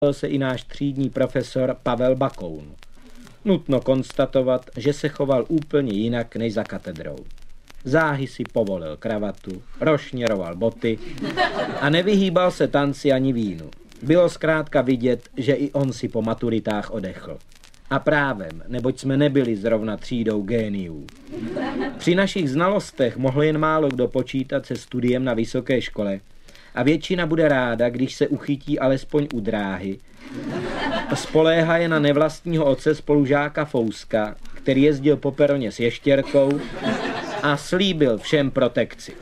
se i náš třídní profesor Pavel Bakoun. Nutno konstatovat, že se choval úplně jinak než za katedrou. Záhy si povolil kravatu, rošněroval boty a nevyhýbal se tanci ani vínu. Bylo zkrátka vidět, že i on si po maturitách odechl. A právem, neboť jsme nebyli zrovna třídou géniů. Při našich znalostech mohl jen málo kdo počítat se studiem na vysoké škole a většina bude ráda, když se uchytí alespoň u dráhy. Spoléhá je na nevlastního otce spolužáka Fouska, který jezdil po peroně s ještěrkou a slíbil všem protekci.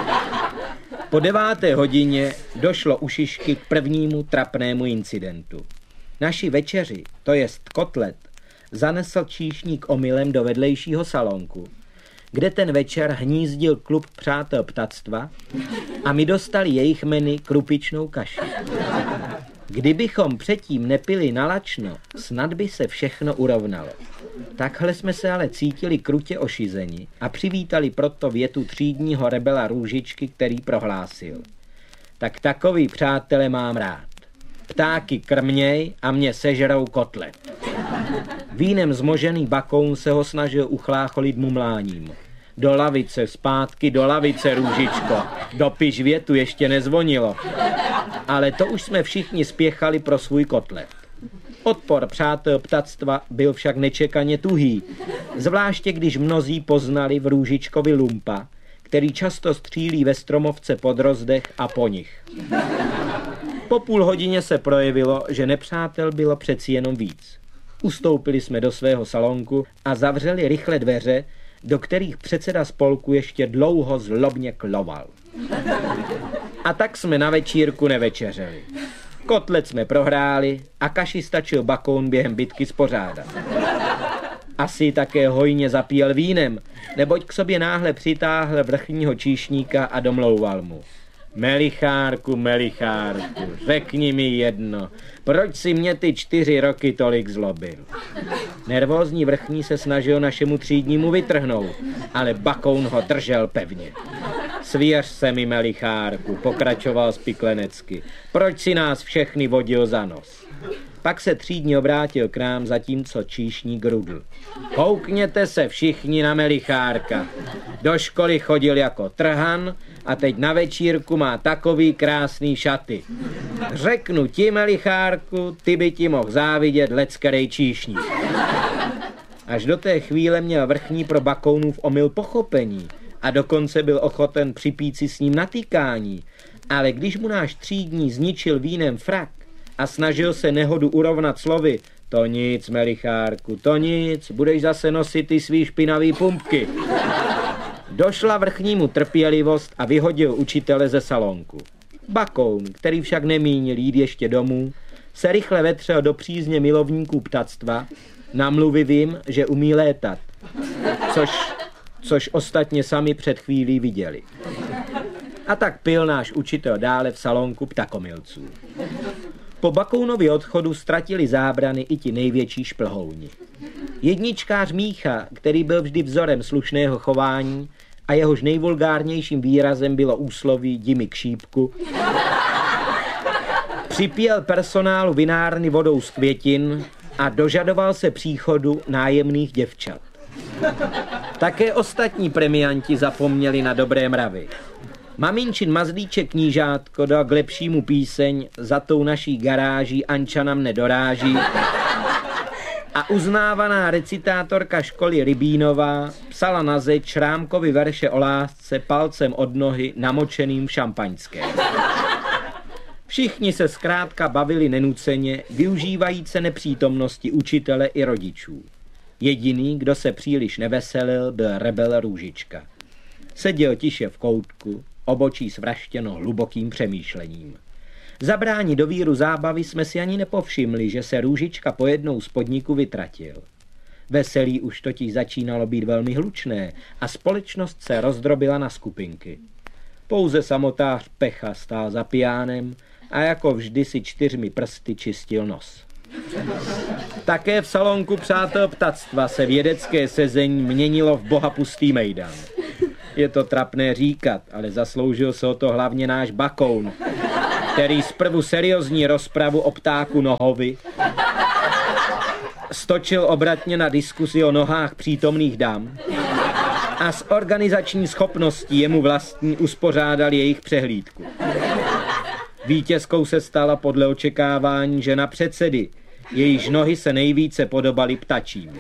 Po 9. hodině došlo u Šišky k prvnímu trapnému incidentu. Naši večeři, to jest kotlet, zanesl číšník omylem do vedlejšího salonku, kde ten večer hnízdil klub přátel ptactva a my dostali jejich menu krupičnou kaši. Kdybychom předtím nepili nalačno, snad by se všechno urovnalo. Takhle jsme se ale cítili krutě ošizeni a přivítali proto větu třídního rebela Růžičky, který prohlásil: tak takový přátele mám rád. Ptáky krměj a mě sežerou kotlet. Vínem zmožený Bakoun se ho snažil uchlácholit mumláním. Do lavice, zpátky do lavice, Růžičko. Dopiš větu, ještě nezvonilo. Ale to už jsme všichni spěchali pro svůj kotlet. Odpor přátel ptactva byl však nečekaně tuhý, zvláště když mnozí poznali v Růžičkovi lumpa, který často střílí ve stromovce pod rozdech a po nich. Po půl hodině se projevilo, že nepřátel bylo přeci jenom víc. Ustoupili jsme do svého salonku a zavřeli rychle dveře, do kterých předseda spolku ještě dlouho zlobně kloval. A tak jsme na večírku nevečeřeli. Kotlet jsme prohráli a kaši stačil Bakoun během bitky spořádat. Asi také hojně zapíjel vínem, neboť k sobě náhle přitáhl vrchního číšníka a domlouval mu: Melichárku, řekni mi jedno, proč si mě ty 4 roky tolik zlobil? Nervózní vrchní se snažil našemu třídnímu vytrhnout, ale Bakoun ho držel pevně. Svěř se mi, Melichárku, pokračoval spiklenecky, proč si nás všechny vodil za nos? Pak se třídní obrátil k nám, zatímco číšník rudl: koukněte se všichni na Melichárka. Do školy chodil jako trhan a teď na večírku má takový krásný šaty. Řeknu ti, Melichárku, ty by ti mohl závidět leckerej číšník. Až do té chvíle měl vrchní pro Bakounův omyl pochopení a dokonce byl ochoten připít si s ním na tykání, ale když mu náš třídní zničil vínem frak a snažil se nehodu urovnat slovy: to nic, Melichárku, to nic, budeš zase nosit ty svý špinavý pumpky, došla vrchnímu trpělivost a vyhodil učitele ze salonku. Bakoun, který však nemínil jít ještě domů, se rychle vetřel do přízně milovníků ptactva, namluvil jim, že umí létat, což ostatně sami před chvílí viděli. A tak pil náš učitel dále v salonku ptakomilců. Po Bakounově odchodu ztratili zábrany i ti největší šplhouni. Jedničkář Mícha, který byl vždy vzorem slušného chování a jehož nejvulgárnějším výrazem bylo úsloví jdi mi k šípku, připěl personálu vinárny vodou z květin a dožadoval se příchodu nájemných děvčat. Také ostatní premianti zapomněli na dobré mravy. Maminčin mazlíček knížátko dal k lepšímu píseň Za tou naší garáží Anča na mne doráží a uznávaná recitátorka školy Rybínová psala na zeď Šrámkovi verše o lásce palcem od nohy namočeným v šampaňském. Všichni se zkrátka bavili nenuceně, využívajíce nepřítomnosti učitele i rodičů. Jediný, kdo se příliš neveselil, byl rebel Růžička. Seděl tiše v koutku, obočí svraštěno hlubokým přemýšlením. Zabrání do víru zábavy jsme si ani nepovšimli, že se Růžička po jednou z podniku vytratil. Veselí už totiž začínalo být velmi hlučné a společnost se rozdrobila na skupinky. Pouze samotář Pecha stál za pijánem a jako vždy si 4 prsty čistil nos. Také v salonku přátel ptactva se vědecké sezení měnilo v bohapustý mejdan. Je to trapné říkat, ale zasloužil se o to hlavně náš Bakoun, který zprvu seriózní rozpravu o ptáku Nohovi stočil obratně na diskusi o nohách přítomných dam a s organizační schopností jemu vlastní uspořádal jejich přehlídku. Vítězkou se stala podle očekávání žena předsedy, jejíž nohy se nejvíce podobaly ptačím.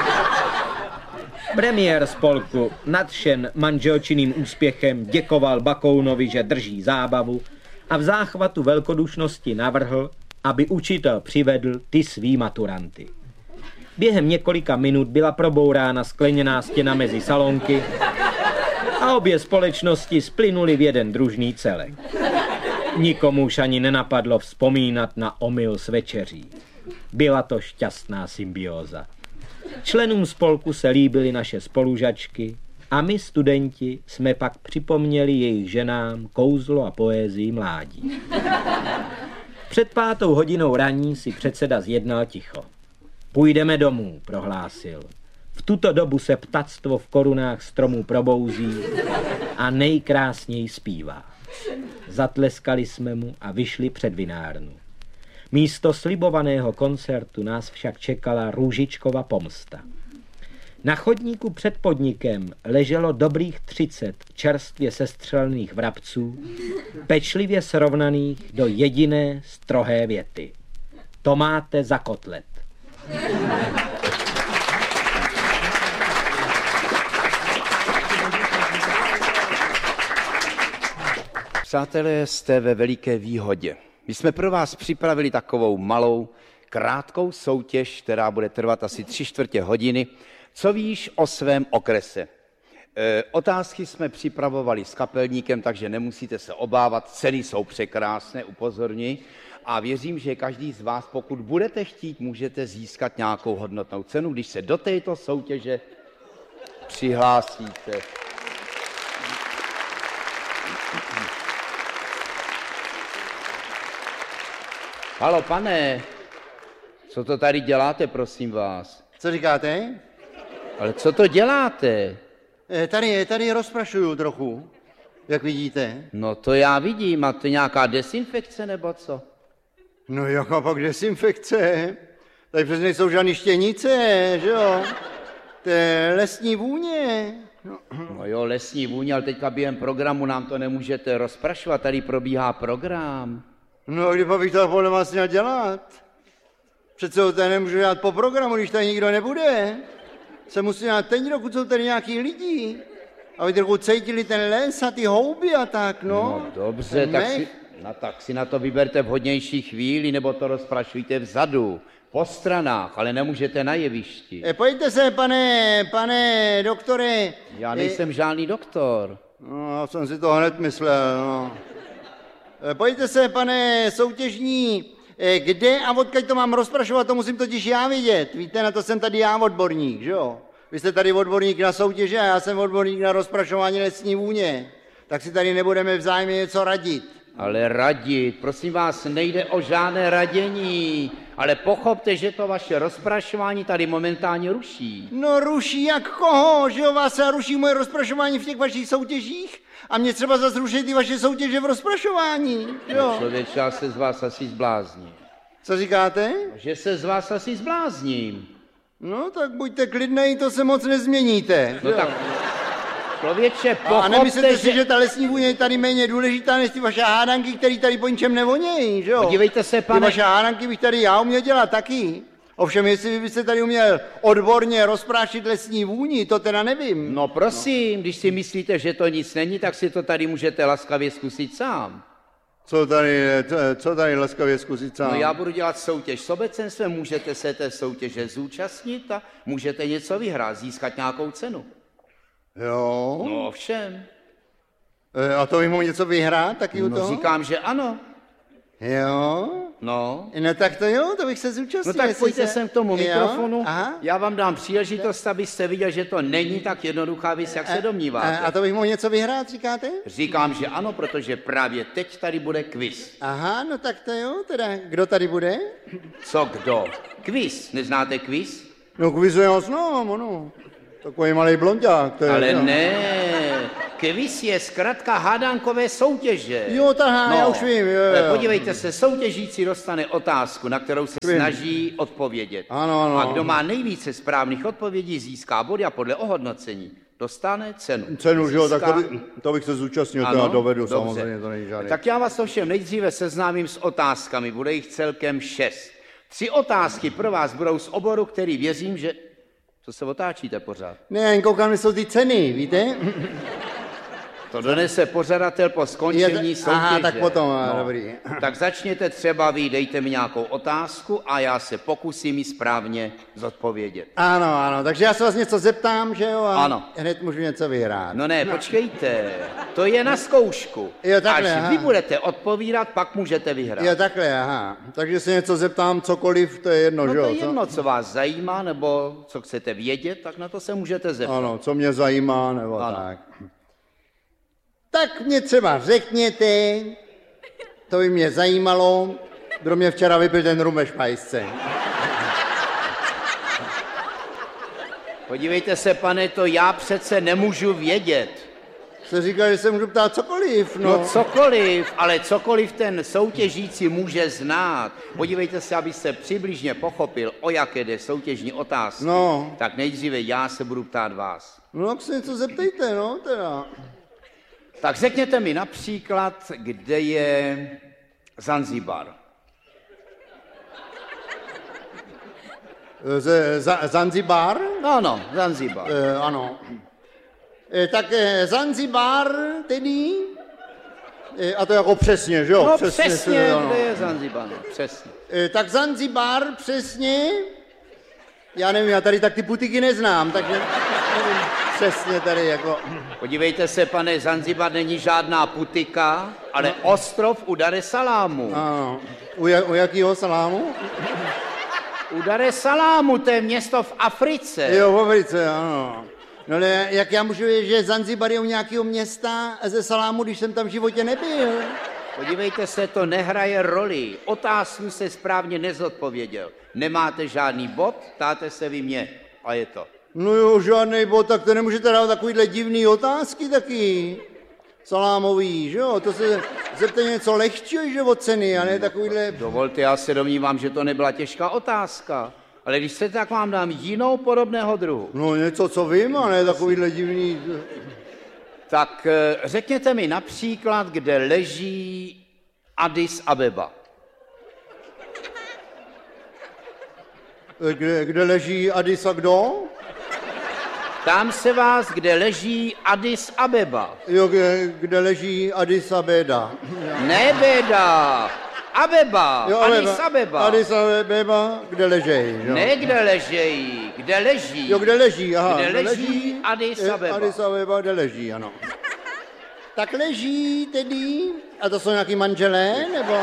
Premiér spolku, nadšen manželčiným úspěchem, děkoval Bakounovi, že drží zábavu a v záchvatu velkodušnosti navrhl, aby učitel přivedl ty svý maturanty. Během několika minut byla probourána skleněná stěna mezi salonky a obě společnosti splynuly v jeden družný celek. Nikomu už ani nenapadlo vzpomínat na omyl s večeří. Byla to šťastná symbióza. Členům spolku se líbily naše spolužačky a my, studenti, jsme pak připomněli jejich ženám kouzlo a poézii mládí. Před 5. hodinou raní si předseda zjednal ticho. Půjdeme domů, prohlásil. V tuto dobu se ptactvo v korunách stromů probouzí a nejkrásněji zpívá. Zatleskali jsme mu a vyšli před vinárnu. Místo slibovaného koncertu nás však čekala Růžičkova pomsta. Na chodníku před podnikem leželo dobrých 30 čerstvě sestřelených vrabců, pečlivě srovnaných do jediné strohé věty. To máte za kotlet. Přátelé, jste ve veliké výhodě. My jsme pro vás připravili takovou malou, krátkou soutěž, která bude trvat asi 3/4 hodiny. Co víš o svém okrese? Otázky jsme připravovali s kapelníkem, takže nemusíte se obávat, ceny jsou překrásné, upozorňuji. A věřím, že každý z vás, pokud budete chtít, můžete získat nějakou hodnotnou cenu, když se do této soutěže přihlásíte. Haló, pane, co to tady děláte, prosím vás? Co říkáte? Ale co to děláte? Tady rozprašuju trochu, jak vidíte. No to já vidím, a to je nějaká dezinfekce nebo co? No jaká pak dezinfekce? Tady přes nejsou žádný štěnice, že jo? To je lesní vůně. No jo, lesní vůně, ale teďka během programu nám to nemůžete rozprašovat, tady probíhá program. No a kdy pak bych to podle vás měl dělat? Přece ho tady nemůžu dělat po programu, když tady nikdo nebude. Se musí dělat teď, dokud jsou tady nějaký lidi. Aby trochu cítili ten les a ty houby a tak, no. No dobře, tak si na to vyberte vhodnější chvíli, nebo to rozprašujte vzadu, po stranách, ale nemůžete na jevišti. Pojďte se, pane doktore. Já nejsem žádný doktor. No, já jsem si to hned myslel, no. Pojďte se, pane soutěžní, kde a odkud to mám rozprašovat, to musím totiž já vidět. Víte, na to jsem tady já odborník, že jo? Vy jste tady odborník na soutěže a já jsem odborník na rozprašování lesní vůně. Tak si tady nebudeme vzájemně něco radit. Ale radit, prosím vás, nejde o žádné radění, ale pochopte, že to vaše rozprašování tady momentálně ruší. No ruší jak koho, že jo, vás se ruší moje rozprašování v těch vašich soutěžích? A mě třeba zase ruší ty vaše soutěže v rozprašování, jo? No, člověče, já se z vás asi zblázním. Co říkáte? Že se z vás asi zblázním. No tak buďte klidnej, to se moc nezměníte. No jo? tak, člověče, pochopte, a nemyslíte si, že ta lesní vůně je tady méně důležitá než ty vaše hádanky, které tady po ničem nevonějí, že jo? Podívejte se, pane... Ty vaše hádanky bych tady já uměl dělat taky. Ovšem, jestli byste tady uměl odborně rozprášit lesní vůni, to teda nevím. No prosím, když si myslíte, že to nic není, tak si to tady můžete laskavě zkusit sám. Co tady laskavě zkusit sám? No já budu dělat soutěž s obecenstvem, můžete se té soutěže zúčastnit a můžete něco vyhrát, získat nějakou cenu. Jo? No ovšem. A to bych mohl něco vyhrát taky u toho? No říkám, že ano. Jo? No. No tak to jo, to bych se zúčastnil. No tak pojďte sem k tomu mikrofonu. Aha. Já vám dám příležitost, abyste viděl, že to není tak jednoduchá věc, jak se domníváte. A to bych mohl něco vyhrát, říkáte? Říkám, že ano, protože právě teď tady bude quiz. Aha, no tak to jo, teda kdo tady bude? Co kdo? Quiz. Neznáte quiz? No quiz já znám, ano. Takový malý blonďák. Ale no. ne, Kviz je zkrátka hádankové soutěže. Jo, tahá, já už vím. Jo. Podívejte se, soutěžící dostane otázku, na kterou se snaží odpovědět. Ano. A kdo má nejvíce správných odpovědí, získá body a podle ohodnocení dostane cenu. Cenu, že jo, tak to bych se zúčastnil, to já dovedu, dobře. samozřejmě, to není žádný. Tak já vás ovšem nejdříve seznámím s otázkami, bude jich celkem 6. 3 otázky pro vás budou z oboru, který věřím, že... Co se otáčíte pořád? Ne, jen koukám, jsou ty ceny, víte? To donese pořadatel po skončení soutěže. Aha, tak potom, dobrý. Tak začněte třeba vy, dejte mi nějakou otázku a já se pokusím ji správně zodpovědět. Ano, takže já se vás něco zeptám, že jo? A ano. hned můžu něco vyhrát. No ne, počkejte, to je na zkoušku. Jo, takhle, až vy budete odpovídat, pak můžete vyhrát. Jo, takhle, aha. Takže se něco zeptám, cokoliv, to je jedno, No že jo? to je jedno, co vás zajímá, nebo co chcete vědět, tak na to se můžete zeptat. Ano, co mě zajímá, nebo Ano. tak. Tak mě třeba řekněte, to by mě zajímalo, kdo mě včera vypil ten rum ve špajsce. Podívejte se, pane, to já přece nemůžu vědět. Se říká, že se můžu ptát cokoliv, no. No cokoliv, ale cokoliv ten soutěžící může znát. Podívejte se, abyste přibližně pochopil, o jaké jde soutěžní otázky. No. Tak nejdříve já se budu ptát vás. No, tak se něco zeptejte, no, teda. Tak řekněte mi například, kde je Zanzibar. Zanzibar? Ano, Zanzibar. Ano. Tak Zanzibar tedy, a to jako přesně, že jo? No přesně, ano. kde je Zanzibar, no, přesně. Tak Zanzibar přesně, já nevím, já tady tak ty putiky neznám, takže nevím přesně tady jako... Podívejte se, pane, Zanzibar není žádná putika, ale ostrov u Dar es Salámu. Ano. U jakýho salámu? U Dar es Salámu, to je město v Africe. Jo, v Africe, ano. No ale jak já můžu vědět, že Zanzibar je u nějakého města ze salámu, když jsem tam v životě nebyl? Podívejte se, to nehraje roli. Otázku se správně nezodpověděl. Nemáte žádný bod, ptáte se vy mě. A je to. No jo, žádnej bod, tak to nemůžete dávat takovýhle divný otázky taky. Salámový, že jo? To se zeptej něco lehčího, že od ceny, a ne takovýhle... Dovolte, já se domnívám, že to nebyla těžká otázka. Ale když chcete, tak vám dám jinou podobného druhu. No něco, co vím, a ne takovýhle divný... Tak řekněte mi například, kde leží Addis Abeba. Kde leží Addis a kdo? Ptám se vás, kde leží Addis Abeba. Jo, kde leží Addis Abeba. Ne Beda, Abeba, Jo, Addis Abeba. Addis Abeba, kde leží, jo? Ne kde ležejí, kde leží. Jo, kde leží, aha. Kde leží Addis Abeba. Addis Abeba, kde leží, ano. Tak leží tedy, a to jsou nějaký manželé, nebo...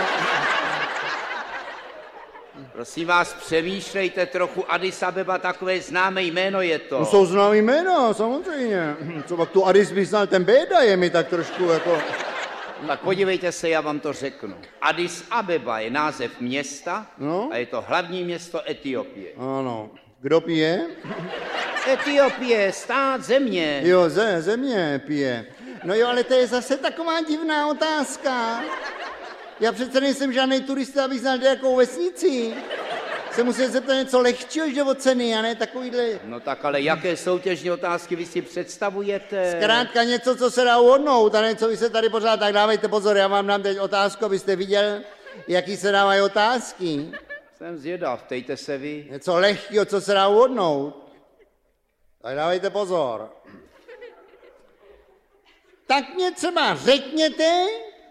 Prosím vás, přemýšlejte trochu, Addis Abeba, takové známé jméno je to. No jsou známý jména, samozřejmě. Co pak tu Addis by znal, ten Béda je mi tak trošku jako... Tak podívejte se, já vám to řeknu. Addis Abeba je název města No. a je to hlavní město Etiopie. Ano. Kdo pije? Etiopie, stát, země. Jo, země pije. No jo, ale to je zase taková divná otázka. Já přece nejsem žádný turista, abych znal nějakou vesnici. Se musí zeptat něco lehčího, že od ceny, a ne takovýhle... No tak ale jaké soutěžní otázky vy si představujete? Zkrátka něco, co se dá uhodnout, a ne co vy se tady pořád, tak dávejte pozor, já vám dám teď otázku, abyste viděl, jaký se dávají otázky. Jsem zvědav, ptejte se vy. Něco lehkého, co se dá uhodnout. Tak dávejte pozor. Tak mě třeba řekněte,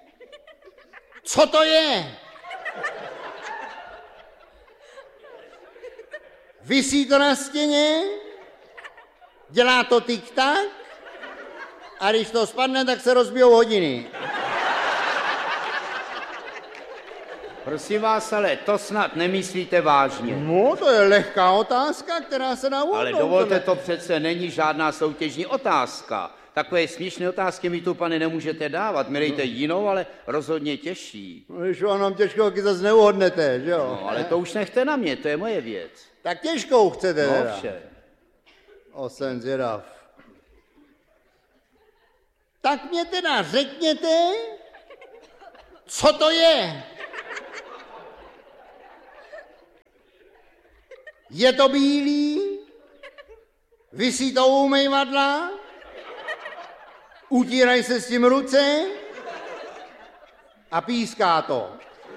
co to je? Visí to na stěně, dělá to tik-tak, a když to spadne, tak se rozbijou hodiny. Prosím vás, ale to snad nemyslíte vážně. No, to je lehká otázka, která se dá uhodnout. Ale dovolte, to přece není žádná soutěžní otázka. Takové směšné otázky mi tu, pane, nemůžete dávat. Mi dejte jinou, ale rozhodně těžší. No, když vám nám těžkou, taky zase neuhodnete, že jo? No, ale to už nechte na mě, to je moje věc. Tak těžkou chcete teda. No, vše. Jsem zvědav. Tak mě teda řekněte, co to je? Je to bílý? Visí to u umyvadla? Utírají se s tím ruce? A píská to.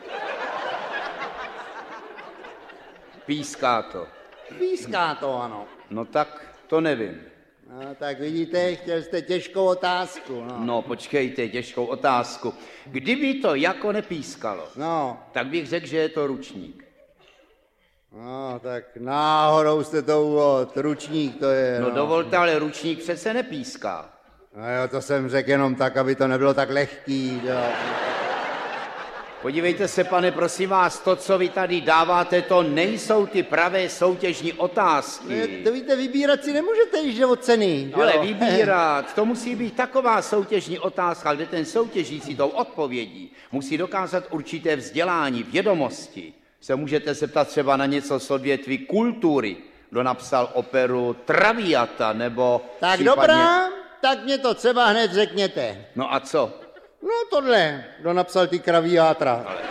Píská to. Píská to, ano. No tak to nevím. No, tak vidíte, chtěl jste těžkou otázku. No počkejte, těžkou otázku. Kdyby to jako nepískalo, tak bych řekl, že je to ručník. No, tak náhodou jste to uvod, ručník to je. No dovolte, ale ručník přece nepíská. No jo, to jsem řekl jenom tak, aby to nebylo tak lehký. Jo. Podívejte se, pane, prosím vás, to, co vy tady dáváte, to nejsou ty pravé soutěžní otázky. To víte, vybírat si nemůžete, když jde o ceny. Ale vybírat, to musí být taková soutěžní otázka, kde ten soutěžící tou odpovědí musí dokázat určité vzdělání, vědomosti. Se můžete zeptat třeba na něco z odvětví kultury, kdo napsal operu Traviata, nebo tak případně... dobrá, tak mě to třeba hned řekněte. No a co? No tohle, kdo napsal ty Traviátra. Ale...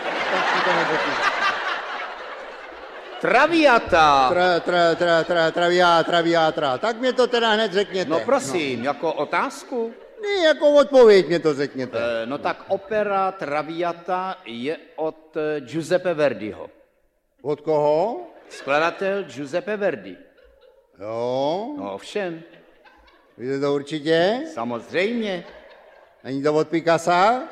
Traviata. Traviátra. Tak mě to teda hned řekněte. No prosím, jako otázku? Ne, jako odpověď mě to řekněte. No tak opera Traviata je od Giuseppe Verdiho. Od koho? Skladatel Giuseppe Verdi. Jo. No ovšem. Víte to určitě? Samozřejmě. Není to od Picassa?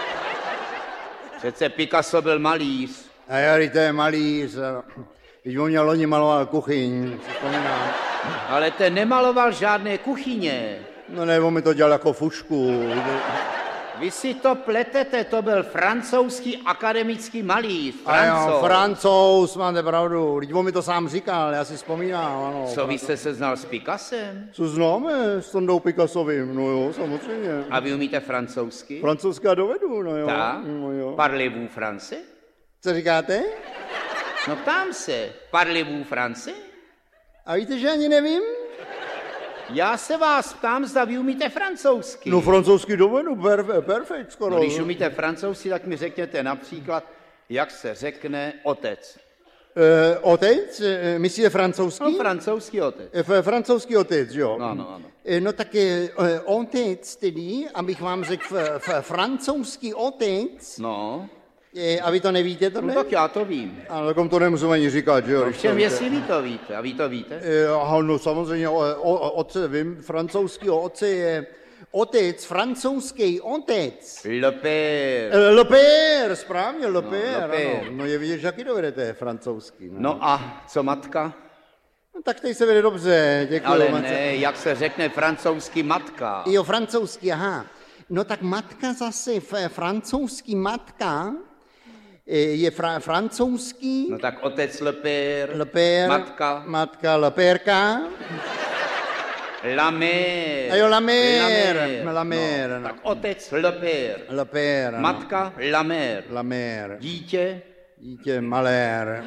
Přece Picasso byl malíř. A jo, to je malíř. Když on měl loni maloval kuchyň, si vzpomínám. Ale ten nemaloval žádné kuchyně. No ne, on mi to dělal jako fušku. Vy si to pletete, to byl francouzský akademický malíř. A jo, Francouz, máte pravdu. Vždyť on mi to sám říkal, já si vzpomínám, ano. Co, vy jste se znal s Picassem? Co známe s Tondou Picassovým, no jo, samozřejmě. A vy umíte francouzsky? Francouzská dovedu, no jo. Tak? No jo. Parlez-vous français? Co říkáte? No ptám se, parlez-vous français? A víte, že ani nevím? Já se vás ptám, zda vy umíte francouzsky. No francouzsky dovedu, perfekt skoro. No, když umíte francouzsky, tak mi řekněte například, jak se řekne otec. Otec? Myslíte francouzský? No, francouzský otec. Francouzský otec, jo. Ano. No tak otec tedy, abych vám řekl francouzský otec. No. A vy to nevíte tohle? No tak já to vím. Ale takom to nemusím ani říkat, že jo? No, všem, jestli vy to víte. A vy to víte? No samozřejmě, otce, vím, francouzského otce je otec, francouzský otec. Le père. Le père, správně, le père, le père. ano. No je vidět, že jaký dovedete francouzský. No a co matka? No, tak teď se vede dobře, děkuji. Ale ne, jak se řekne francouzský matka. Jo, francouzský, aha. No tak matka zase, francouzský matka je francouzský. No tak otec le père. Le père. Matka. Matka le pérka. La mère. A jo, la mère. La mère, no. Tak otec le père. Le père. Matka la mère. La mère. Dítě. Dítě malér.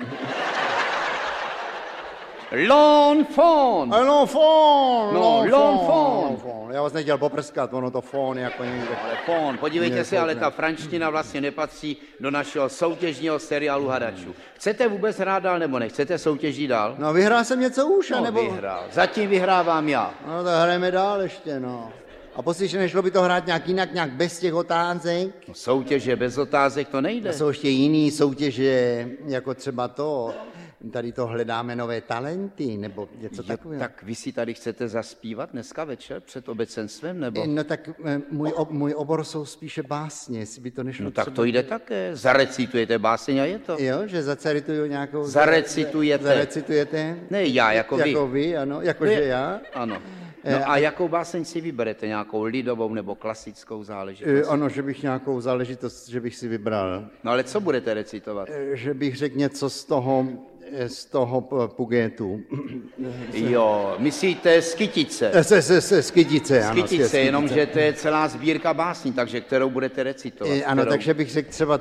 L'enfant. A l'enfant. No, l'enfant. Já vás nechtěl poprskat, ono to fón jako někde. Ale fón, podívejte se, ale ta franština vlastně nepatří do našeho soutěžního seriálu hadačů. Chcete vůbec hrát dál, nebo nechcete soutěžit dál? No vyhrál jsem něco už, No, nebo? vyhrál. Zatím vyhrávám já. No tak hrajeme dál ještě, no. A poslyš, nešlo by to hrát nějak jinak, nějak bez těch otázek? No, soutěže bez otázek to nejde. Jsou ještě jiný soutěže, jako třeba to, tady to hledáme nové talenty, nebo něco takového. Tak vy si tady chcete zaspívat dneska večer před obecenstvem, nebo? No tak můj obor jsou spíše básně, jestli by to nešlo. No tak to jde také. Zarecitujete báseň a je to. Jo, že zacerituju nějakou... Zarecitujete. Zarecitujete? Ne, já, jako vy. Jako vy, ano, jakože já. Ano. No a jakou báseň si vyberete? Nějakou lidovou nebo klasickou záležitost? Ano, že bych nějakou záležitost, že bych si vybral. No ale co budete recitovat? Že bych řekl něco z toho Pugetu. Jo, myslíte Skytice? Skytice, ano. Skytice, jenomže to je celá sbírka básní, takže kterou budete recitovat? Ano, takže bych řekl třeba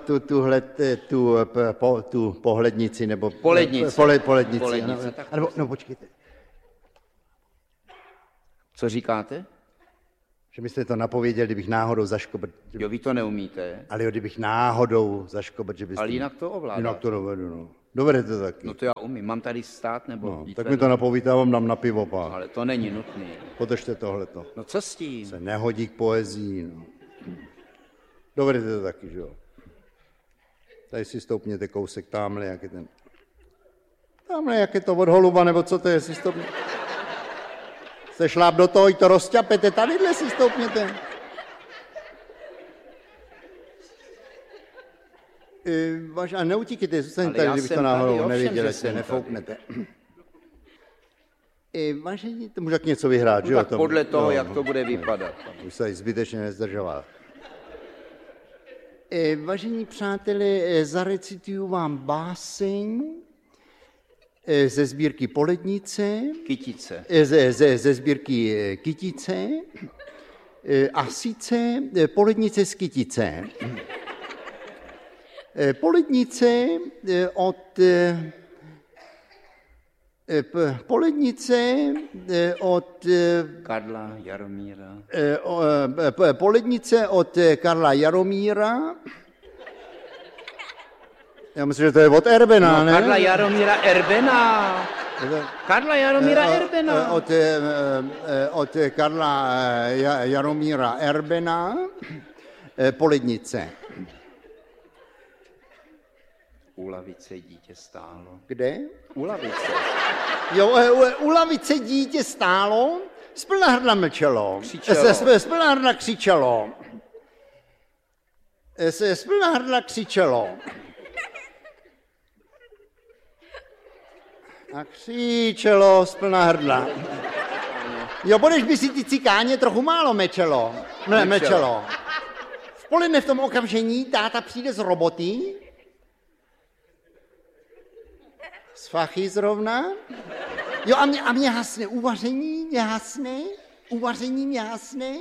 tu pohlednici, nebo... Polednici. Polednici, ano, no počkejte. Co říkáte? Že byste to napověděl, kdybych náhodou zaškobrt. Jo, vy to neumíte. Ale jo, kdybych náhodou zaškobrt, že byste... Ale jinak to ovládáte. Jinak to dovedu, no. Dovedete to taky. No to já umím. Mám tady stát nebo... No, tak mi to napovíte, já vám dám na pivo pak. Ale to není nutný. Podržte tohleto. No co s tím? Se nehodí k poezii, no. Dovedete to taky, že jo. Tady si stoupněte kousek tamhle, jak je ten... Tamhle, jak je to od holuba, nebo co to je, si stoupněte. Se šláp do toho, i to rozťapete, tadyhle si stoupněte. A neutíkejte, zůstaňte tady, kdybych to náhodou nevěděl, jestli nefouknete. Vážení, to může tak něco vyhrát, že jo? Tak podle toho, jak to bude vypadat. Už se zbytečně nezdržoval. Vážení přátelé, zarecituju vám báseň ze sbírky Polednice. Kytice. Ze sbírky Kytice. A sice Polednice z Kytice. Polednice od Karla Jaromíra. Polednice od Karla Jaromíra. Já myslím, že to je od Erbena, ne? Karla Jaromíra Erbena. Karla Jaromíra Erbena. Od Karla Jaromíra Erbena. Polednice. U lavice dítě stálo. Kde? U lavice. Jo, u lavice dítě stálo, z plná hrdla mlčelo. Z plná hrdla křičelo. Z plná hrdla křičelo. A křičelo z plná hrdla. Jo, budeš by si ty cikáně trochu málo mlčelo. V poledne v tom okamžení táta přijde z roboty, z fachy zrovna. Jo, a mě hasne uvaření, mě hasne.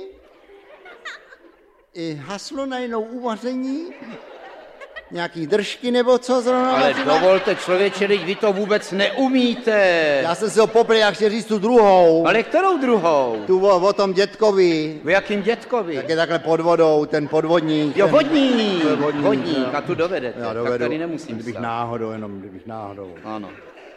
Haslo najednou uvaření, nějaký držky nebo co zrovna. Ale dovolte, člověče, vy to vůbec neumíte. Já jsem se ho popl, jak chtěl říct tu druhou. Ale kterou druhou? Tu o tom dětkovi. O jakým dětkovi? Jak je takhle pod vodou, ten podvodník. Jo, vodník. A tu dovedete. Já dovedu, tak tady nemusím kdybych náhodou. Ano.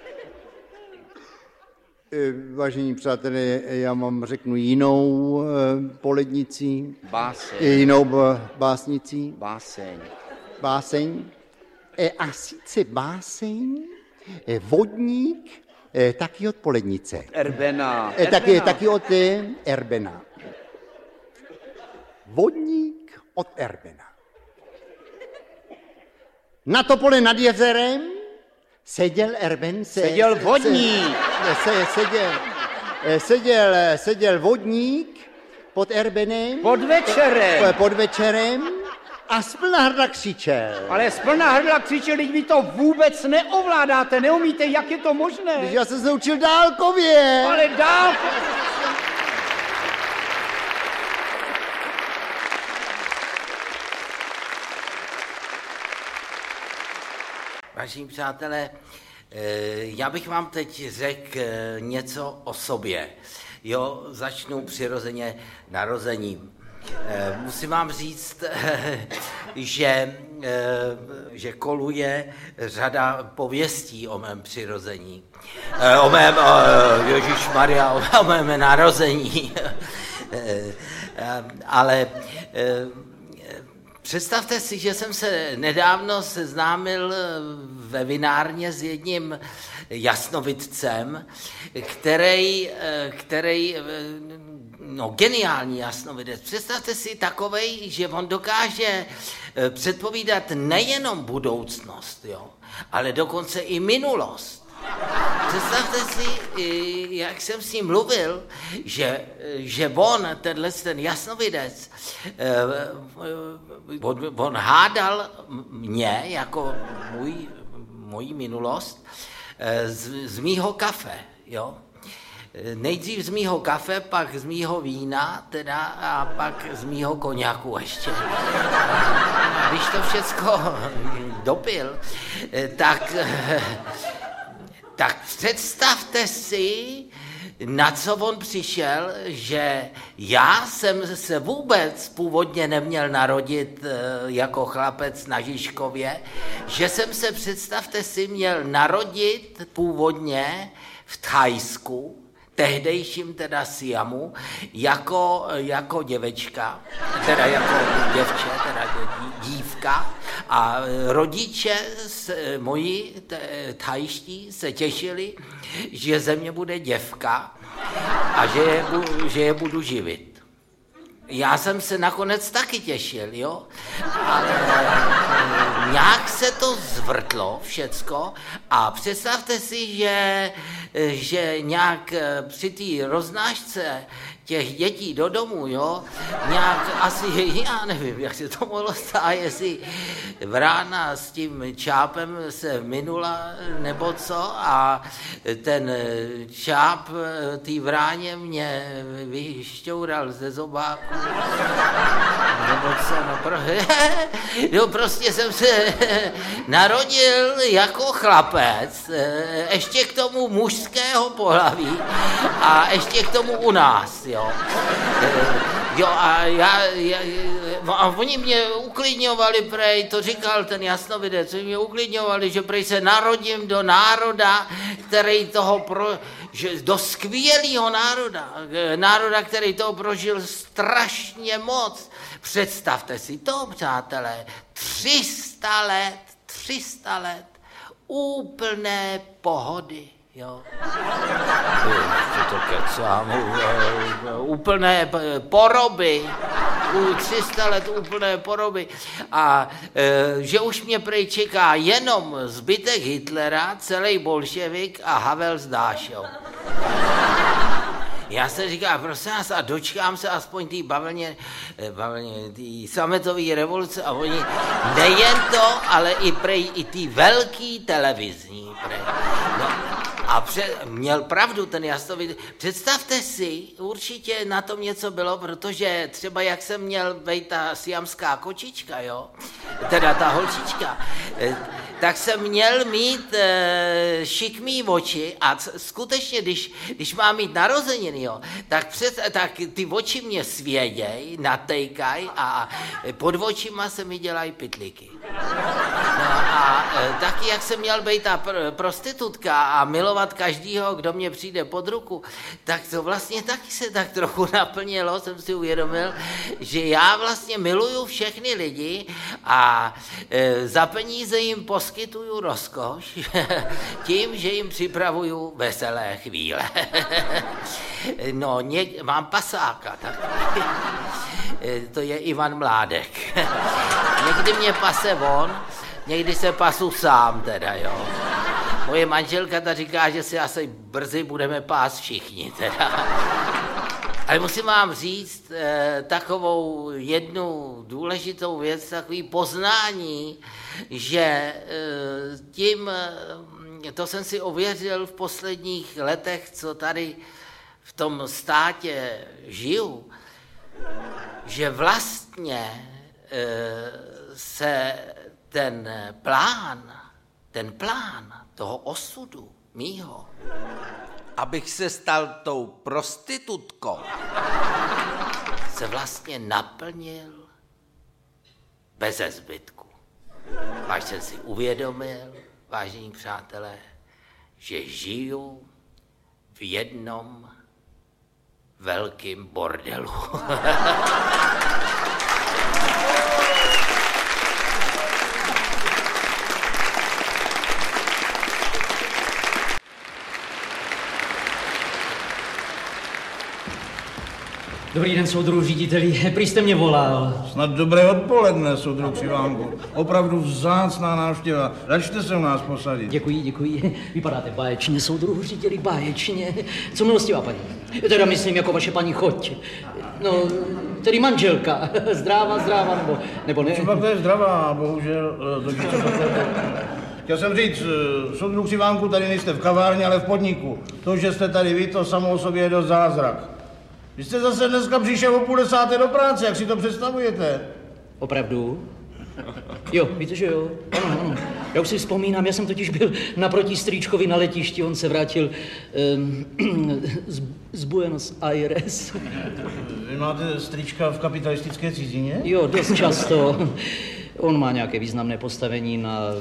Vážení přátelé, já vám řeknu jinou polednici. Báseň. Jinou básnici. Báseň. A sice báseň Vodník, taky od Polednice. Erbena. Taky od Erbena. Vodník od Erbena. Na topole nad jezerem seděl Erben. Seděl vodník. Seděl vodník pod Erbenem. Pod večerem. A z plná hrdla křičel. Ale z plná hrdla křičel, teď vy to vůbec neovládáte, neumíte, jak je to možné. Když já jsem se učil dálkově. Ale dálkově. Vážení přátelé, já bych vám teď řekl něco o sobě. Jo, začnu přirozeně narozením. Musím vám říct, že koluje řada pověstí o mém přirození. O mém narození. Ale představte si, že jsem se nedávno seznámil ve vinárně s jedním jasnovidcem, který geniální jasnovidec. Představte si takovej, že on dokáže předpovídat nejenom budoucnost, jo, ale dokonce i minulost. Představte si, jak jsem s ním mluvil, že ten jasnovidec, on hádal mě jako moji minulost z mýho kafe, jo. Nejdřív z mýho kafe, pak z mýho vína, teda, a pak z mýho koňaku ještě. Když to všecko dopil, tak představte si, na co on přišel, že já jsem se vůbec původně neměl narodit jako chlapec na Žižkově, že jsem se, představte si, měl narodit původně v Thajsku, tehdejším teda Siamu, jako děvečka, teda jako děvče, teda dívka, a rodiče moji thajští se těšili, že ze mě bude děvka a že je budu živit. Já jsem se nakonec taky těšil, jo, ale nějak se to zvrtlo všecko a představte si, že nějak při té roznášce těch dětí do domu, jo, nějak asi, já nevím, jak se to mohlo stát, jestli vrána s tím čápem se minula nebo co a ten čáp té vráně mě vyšťoural ze zobáku nebo co, no prostě jsem se narodil jako chlapec, ještě k tomu mužského pohlaví a ještě k tomu u nás, jo. Jo, a oni mě uklidňovali, prej, to říkal ten jasnovidec, oni mě uklidňovali, že prej se narodím do národa, který do skvělého národa, který toho prožil strašně moc. Představte si to, přátelé, 300 let úplné pohody. Jo. To kecám, úplné poroby, 300 let úplné poroby a že už mě prej čeká jenom zbytek Hitlera, celý bolševik a Havel s Dášou. Já jsem říkal, prosím vás, a dočkám se aspoň té bavlně té sametové revoluce a oni nejen to, ale i ty velký televizní. No, a měl pravdu ten jasnovidec. Představte si, určitě na tom něco bylo, protože třeba jak jsem měl být ta siamská kočička, jo, teda ta holčička, tak jsem měl mít šikmý oči a skutečně, když mám mít narozeniny, jo, tak ty oči mě svěděj, natejkaj a pod očima se mi dělají pytlíky. No a taky, jak jsem měl být ta prostitutka a milovat každýho, kdo mě přijde pod ruku, tak to vlastně taky se tak trochu naplnilo, jsem si uvědomil, že já vlastně miluju všechny lidi a za peníze jim poskytuju rozkoš tím, že jim připravuju veselé chvíle. No, mám pasáka, tak to je Ivan Mládek. Někdy mě pase on, někdy se pasu sám teda, jo. Moje manželka ta říká, že si asi brzy budeme pást všichni teda. Ale musím vám říct takovou jednu důležitou věc, takový poznání, že to jsem si ověřil v posledních letech, co tady v tom státě žiju, že vlastně se ten plán toho osudu mýho, abych se stal tou prostitutkou, se vlastně naplnil beze zbytku. Až jsem si uvědomil, vážení přátelé, že žiju v jednom velkým bordelu. Dobrý den, soudruhu řediteli, prý jste mě volal. Snad dobré odpoledne, soudruhu Křivánku. Opravdu vzácná návštěva. Račte se u nás posadit. Děkuji. Vypadáte báječně, soudruhu řediteli, báječně. Co milostivá paní? Teda myslím jako vaše paní choť. No, tedy manželka. Zdráva, nebo ne? Třeba to je zdravá, bohužel. Chtěl jsem říct, soudruhu Křivánku, tady nejste v kavárně, ale v podniku. To, že jste tady vy, to samo o sobě je dost zázrak. Vy jste zase dneska přišel o 9:30 do práce, jak si to představujete? Opravdu? Jo, víte, že jo? Ano. Já už si vzpomínám, já jsem totiž byl naproti strýčkovi na letišti, on se vrátil z Buenos Aires. Vy máte strýčka v kapitalistické cizině? Jo, dost často. On má nějaké významné postavení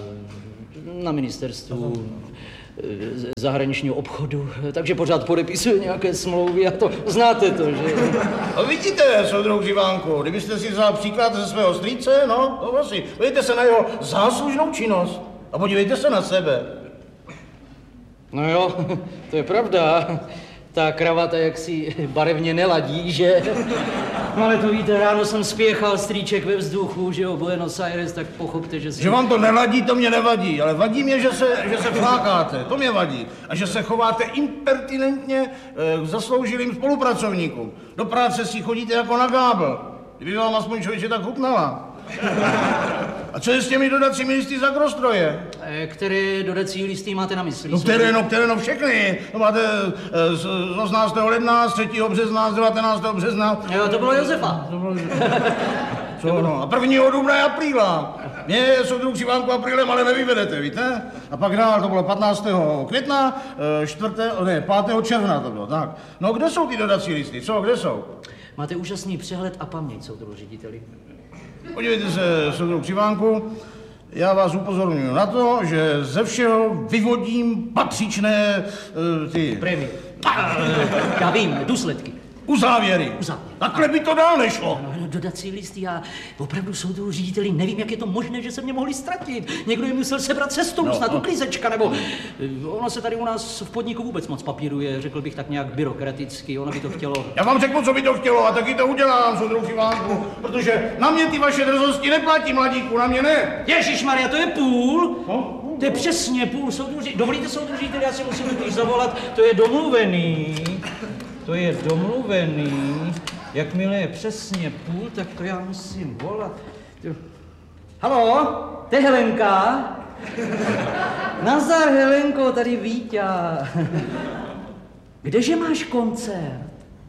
na ministerstvu zahraničního obchodu, takže pořád podepisuje nějaké smlouvy a to znáte to, že? A vidíte, soudruh Živánku, kdybyste si vzal příklad ze svého strýce, no, to vlastně, podívejte se na jeho záslužnou činnost a podívejte se na sebe. No jo, to je pravda. Ta kravata jaksi barevně neladí, že? No ale to víte, ráno jsem spěchal strýček ve vzduchu, že jo, Buenos Aires, tak pochopte, že si... Že vám to neladí, to mě nevadí, ale vadí mě, že se flákáte, to mě vadí. A že se chováte impertinentně k zasloužilým spolupracovníkům. Do práce si chodíte jako na gábl. Kdyby vám aspoň člověče tak chutnala. A co je s těmi dodacími listy z agrostroje? Které dodací listy máte na mysli? No které, všechny. No máte z 18. ledna, z 3. března, z 19. března. Jo, to bylo Josefa. Co no? A 1. dubna je apríla. Mě soudruh Živánku aprílem ale nevyvedete, víte? A pak dál, to bylo 15. května, 5. června to bylo, tak. No kde jsou ty dodací listy, co, kde jsou? Máte úžasný přehled a paměť, soudruh řediteli. Podívejte se, soudruh Živánku, já vás upozorňuji na to, že ze všeho vyvodím patřičné ty... Prémie. Já vím, důsledky. Uzávěry. Takhle by to dál nešlo. No, dodací listy, já opravdu soudruh řediteli nevím, jak je to možné, že se mě mohli ztratit. Někdo je musel sebrat cestou, snad uklízečka, nebo ono se tady u nás v podniku vůbec moc papíruje, řekl bych tak nějak byrokraticky, ono by to chtělo. Já vám řeknu, co by to chtělo a taky to udělám, soudruh Živánku, protože na mě ty vaše drzosti neplatí, mladíku, na mě ne. Ježišmarja, to je půl? No? To je přesně půl, soudruh řediteli. Dovolíte, soudruh řediteli, já si musím totiž zavolat, to je domluvený. To je domluvený. Jakmile je přesně půl, tak to já musím volat. Haló, to je Helenka. Nazdar, Helenko, tady Víťa. Kdeže máš koncert?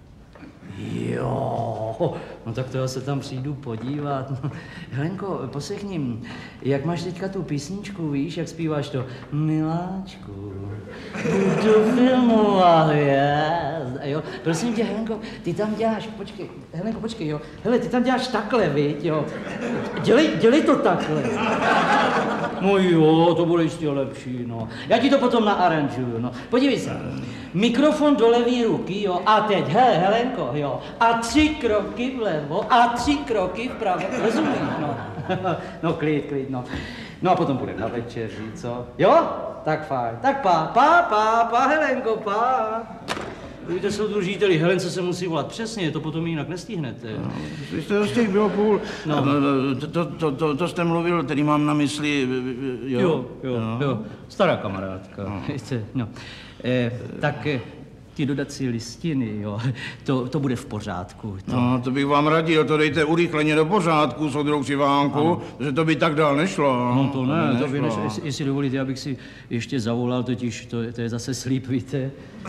Jo, no tak to já se tam přijdu podívat. No, Helenko, poslechni, jak máš teďka tu písničku, víš, jak zpíváš to? Miláčku, budu filmovat, jo. Prosím tě, Helenko, ty tam děláš, počkej, Helenko, počkej, jo. Hele, ty tam děláš takhle, viď, jo. Dělej to takhle. No jo, to bude jistě lepší, no. Já ti to potom naaranžuju, no. Podívej se. Mikrofon do levý ruky, jo, a teď, Helenko, jo, a 3 kroky vlevo a 3 kroky vpravo, rozumíš, no. No, klid, no. No a potom bude na večeři, co? Jo? Tak fajn, tak pa, Helenko, pa. Víte, soudruh řediteli, Helence se musí volat přesně, to potom jinak nestihnete. No, vy jste z těch bylo půl. No. To jste mluvil, tedy mám na mysli, jo? Jo, stará kamarádka, víte, no. Tak ty dodací listiny, jo, to bude v pořádku. No, to bych vám radil, to dejte urychleně do pořádku, soudruh Živánku, že to by tak dál nešlo. No to ne, to by nešlo. Jestli dovolíte, já bych si ještě zavolal, totiž to je zase slib, víte.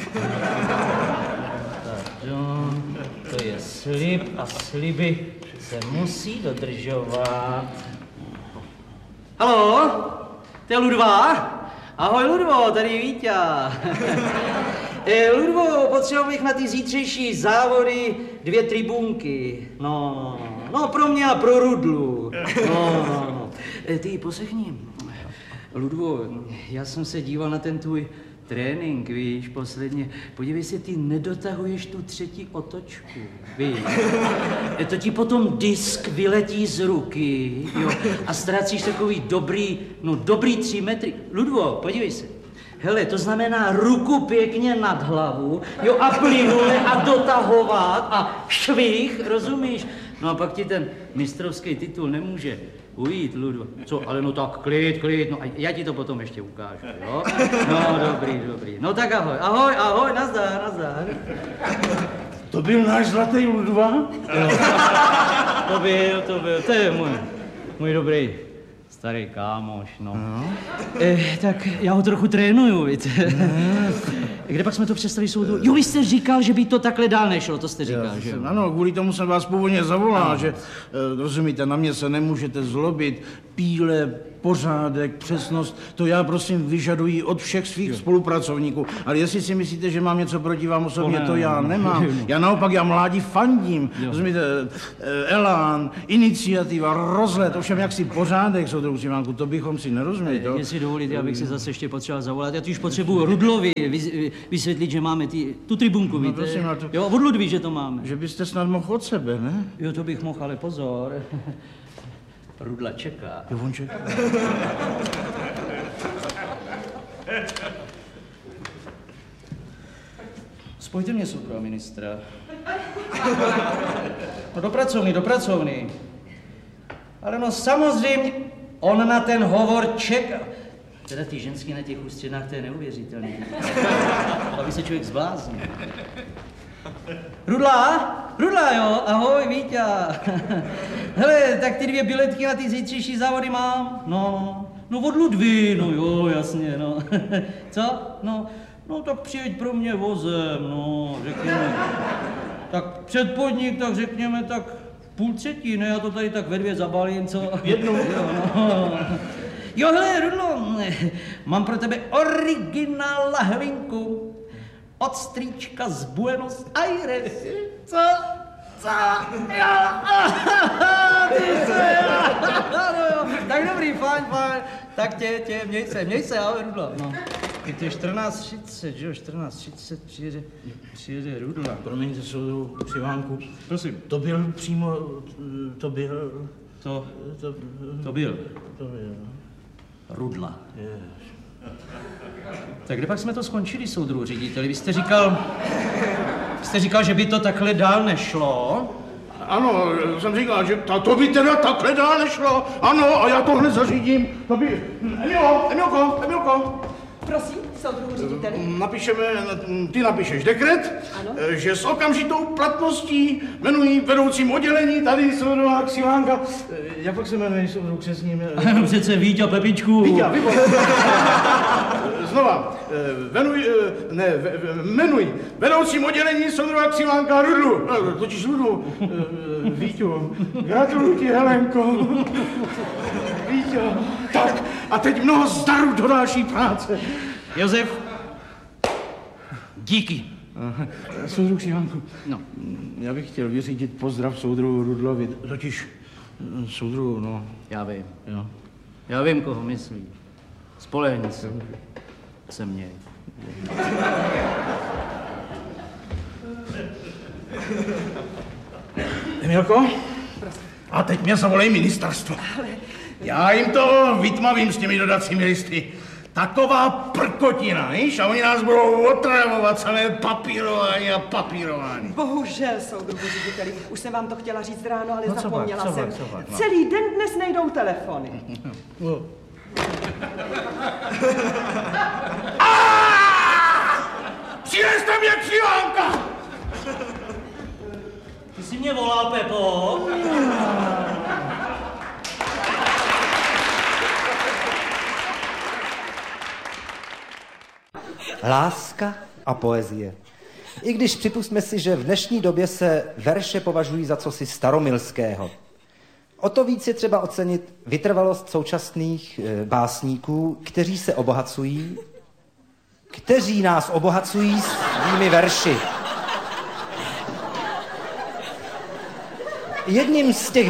To je slib a sliby se musí dodržovat. Haló, to je Ludva? Ahoj, Ludvo, tady Víťa. Ludvo, potřeboval bych na ty zítřejší závody 2 tribunky. No, pro mě a pro Rudlu. No. Ty, poslechni. Ludvo, já jsem se díval na ten tvůj trénink, víš, posledně. Podívej se, ty nedotahuješ tu 3. otočku, víš. To ti potom disk vyletí z ruky, jo, a ztrácíš takový dobrý 3 metry. Ludvo, podívej se. Hele, to znamená ruku pěkně nad hlavu, jo, a plynule a dotahovat a švih, rozumíš? No a pak ti ten mistrovský titul nemůže ujít, Ludvo. Co, ale no tak klid, no a já ti to potom ještě ukážu, jo? No, dobrý. No tak ahoj, nazdar. To byl náš zlatý Ludva? Jo. To je můj dobrý starý kámoš, no. Tak já ho trochu trénuju, víte. Kde pak jsme to přestali soudru? Jo, vy jste říkal, že by to takhle dál nešlo, to jste říkal, že jo? Ano, kvůli tomu jsem vás původně zavolal, že, rozumíte, na mě se nemůžete zlobit, píle, pořádek, přesnost, to já prosím vyžaduji od všech svých spolupracovníků. Ale jestli si myslíte, že mám něco proti vám osobně, to já nemám. Já naopak, já mládí fandím. Rozumíte, elán, iniciativa, rozhled, ovšem jaksi pořádek, soudruží Ivánku, to bychom si nerozuměli. Jestli dovolíte, abych si zase ještě potřeboval zavolat. Já tu už potřebuji Rudlovi vysvětlit, že máme tu tribunku, víte? Prosím, jo, od Ludví, že to máme. Že byste snad mohl od sebe, ne? Jo, to bych mohl, ale pozor. Rudla čeká. Jo, on čeká. Spojte mě, soudruha ministra. No do pracovny. Ale no samozřejmě, on na ten hovor čeká. Teda ty ženský na těch ústřednách, to je neuvěřitelný. Aby se člověk zbláznil. Rudla, jo, ahoj, Víťa. Hele, tak ty 2 biletky na ty zítřejší závody mám. No od Ludví, no jo, jasně, no. Co? No tak přijeď pro mě vozem, no, řekněme. Tak před podnik, tak řekněme, tak 2:30, ne, já to tady tak ve 2 zabalím, co? Jednou. Jo, no. Jo, hele, Rudlo, mám pro tebe originál lahvinku od strýčka z Buenos Aires. Co? Jo, ty se, no, tak dobrý, fajn, tak měj se, ahoj, Rudlo. No. Je 14:30, že jo, 14:30 přijede Rudla. Promiňte, soudru Ivánku. Prosím. To byl přímo, to byl... Rudla. Yes. Tak kde pak jsme to skončili, soudruhu řediteli? Vy jste říkal, že by to takhle dál nešlo? Ano, jsem říkal, že to by teda takhle dál nešlo. Ano, a já to hned zařídím. To by... Emilko. Prosím, soudruhu řediteli. Ty napíšeš dekret, ano. Že s okamžitou platností jmenují vedoucím oddělení tady soudruha Xivánka. Jak pak se jmenuje soudruh křesním? No přece Víťa Pepičku. Víťa, znova. Jmenuj vedoucím oddělení soudruha Xivánka Rudlu. Totiž Rudlu. Víťo, gratuluji ti, Helenko. Víťo. Tak, a teď mnoho zdaru do další práce. Josef, díky. Soudruh Xivánku, no. Já bych chtěl vyřídit pozdrav soudruhu Rudlovi, totiž soudruhu, no. Já vím, jo. Já vím, koho myslí. Spolehni se mě. Emilko? A teď mě zavolej ministerstvo. Já jim to vytmavím s těmi dodacími listy. Taková prkotina, víš? A oni nás budou otravovat, samé papírování. Bohužel, soudruhu řediteli, už jsem vám to chtěla říct ráno, ale zapomněla jsem. Co pak? Celý den dnes nejdou telefony. Přineste mě Xivánka! Ty jsi mě volal, Pepo? Láska a poezie. I když připustme si, že v dnešní době se verše považují za cosi staromilského. O to víc je třeba ocenit vytrvalost současných básníků, kteří se obohacují, kteří nás obohacují svými verši. Jedním z těch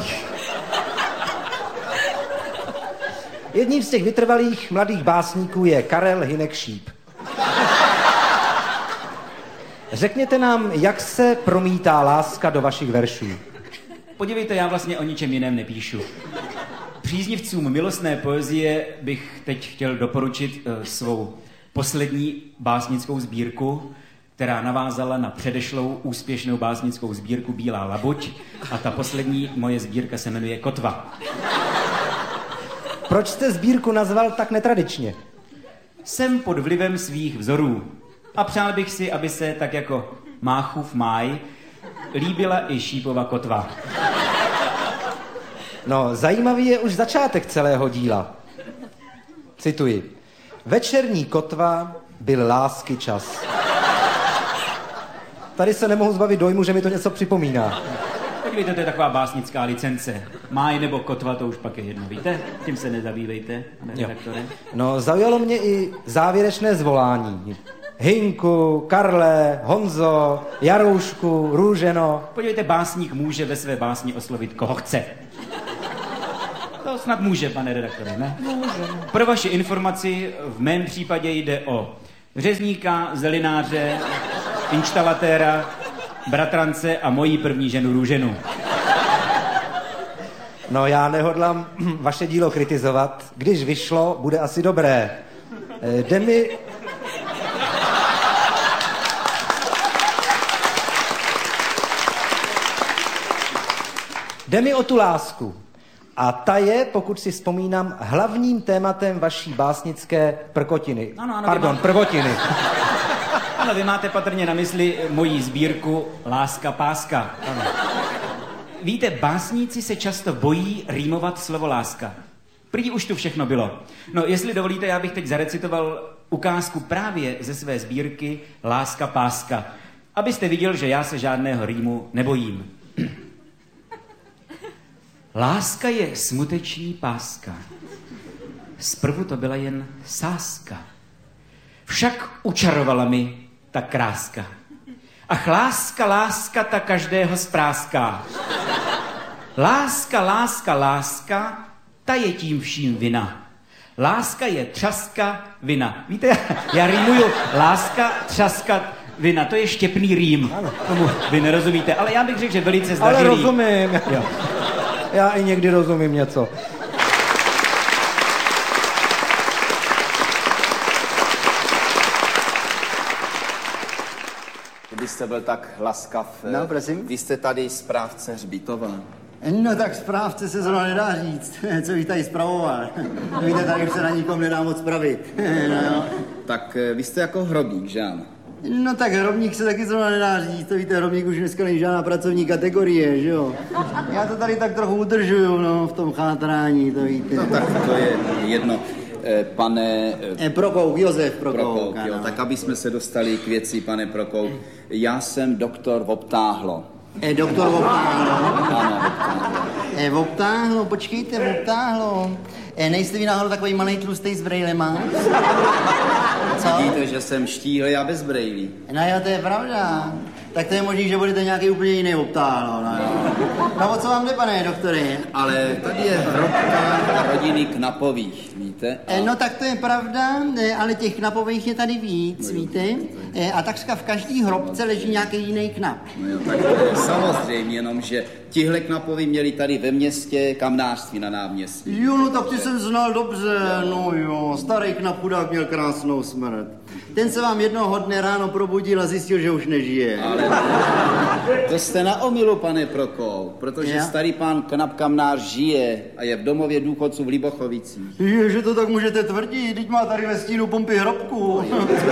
vytrvalých mladých básníků je Karel Hynek Šíp. Řekněte nám, jak se promítá láska do vašich veršů. Podívejte, já vlastně o ničem jiném nepíšu. Příznivcům milostné poezie bych teď chtěl doporučit svou poslední básnickou sbírku, která navázala na předešlou úspěšnou básnickou sbírku Bílá labuť, a ta poslední moje sbírka se jmenuje Kotva. Proč jste sbírku nazval tak netradičně? Jsem pod vlivem svých vzorů a přál bych si, aby se tak jako Máchův máj líbila i Šípova Kotva. No, zajímavý je už začátek celého díla. Cituji. Večerní kotva byl lásky čas. Tady se nemohu zbavit dojmu, že mi to něco připomíná. Tak víte, to je taková básnická licence. Máj nebo kotva, to už pak je jedno, víte? Tím se nezabývejte, pane redaktore. No, zaujalo mě i závěrečné zvolání. Hinku, Karle, Honzo, Jaroušku, Růženo. Podívejte, básník může ve své básni oslovit koho chce. To snad může, pane redaktore, ne? Může. Pro vaši informaci, v mém případě jde o řezníka, zelináře, instalatéra, bratrance a moji první ženu Růženu. No, já nehodlám vaše dílo kritizovat. Když vyšlo, bude asi dobré. Jde mi o tu lásku. A ta je, pokud si vzpomínám, hlavním tématem vaší básnické prkotiny. Prvotiny. Ano, vy máte patrně na mysli moji sbírku Láska páska. Ano. Víte, básníci se často bojí rýmovat slovo láska. Prý už tu všechno bylo. No, jestli dovolíte, já bych teď zarecitoval ukázku právě ze své sbírky Láska páska. Abyste viděl, že já se žádného rýmu nebojím. Láska je smuteční páska. Zprvu to byla jen sáska. Však učarovala mi ta kráska. Ach, láska, láska, ta každého spráská. Láska, láska, láska, ta je tím vším vina. Láska je třaska, vina. Víte, já rýmuju láska, třaska, vina. To je štěpný rým. Tomu vy nerozumíte, ale já bych řekl, že velice zdařilý. Ale rozumím. Jo. Já i někdy rozumím něco. Kdybyste byl tak laskav, no, prosím. Vy jste tady správce hřbitova. No tak správce se zrovna nedá říct, co bych tady spravoval. Víte, tady už se na nikom nedá moc spravit. No. Tak vy jste jako hrobník, že ano? No tak hrobník se taky zrovna nedá říct, to víte, hrobník už dneska není žádná pracovní kategorie, že jo? Já to tady tak trochu udržuju, no, v tom chátrání, to víte. No tak to je jedno. Pane... Prokouk, Josef Prokouk. Jo, tak aby jsme se dostali k věci, pane Prokouk. Já jsem doktor Voptáhlo. Doktor Voptáhlo? Ano, Voptáhlo. Voptáhlo, počkejte, Voptáhlo. Nejste vy náhodou takový malej tlustej s brejlema? Co? Vidíte, že jsem štíhlý a bez brejlí. No jo, to je pravda. Tak to je možný, že budete nějaký úplně jiný Voptáhlo. No o co vám jde, pane doktore? Ale tady je hrobka rodiny Knapových, víte? No tak to je pravda, ale těch Knapových je tady víc, víte? A takřka v každý hrobce leží nějaký jiný Knap. No jo, tak to je samozřejmě, jenom že tihle Knapovi měli tady ve městě kamnářství na náměstí. Jo, no tak ty jsem znal dobře, no jo, starý Knap chudák měl krásnou smrt. Ten se vám jednoho dne ráno probudil a zjistil, že už nežije. Ale to jste na omylu, pane Prokouk, protože starý pán Knap kamnář žije a je v domově důchodců v Libochovicích. Že to tak můžete tvrdit, teď má tady ve stínu pumpy hrobku.